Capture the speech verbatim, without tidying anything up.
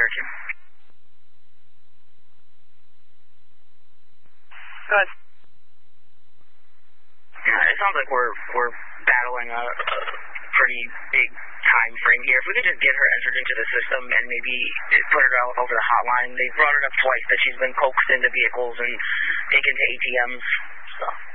American. Good. Yeah, it sounds like we're we're battling a, a pretty big time frame here. If we could just get her entered into the system and maybe put her out over the hotline. They brought it up twice that she's been coaxed into vehicles and taken to A T Ms. So.